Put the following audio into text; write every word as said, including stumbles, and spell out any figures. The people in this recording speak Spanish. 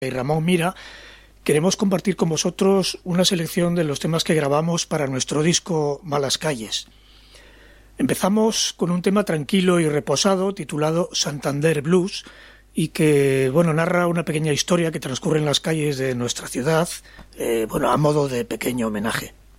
y Ramón Mira, queremos compartir con vosotros una selección de los temas que grabamos para nuestro disco Malas Calles. Empezamos con un tema tranquilo y reposado titulado Santander Blues y que, bueno, narra una pequeña historia que transcurre en las calles de nuestra ciudad, eh, bueno, a modo de pequeño homenaje.